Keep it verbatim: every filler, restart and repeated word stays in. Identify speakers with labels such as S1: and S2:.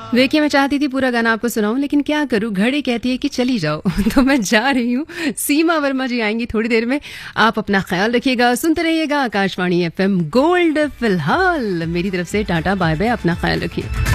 S1: देखिए, मैं चाहती थी पूरा गाना आपको सुनाऊं, लेकिन क्या करूं, घड़ी कहती है कि चली जाओ। तो मैं जा रही हूं। सीमा वर्मा जी आएंगी थोड़ी देर में। आप अपना ख्याल रखिएगा, सुनते रहिएगा आकाशवाणी एफएम गोल्ड। फिलहाल मेरी तरफ से टाटा बाय बाय, अपना ख्याल रखिए।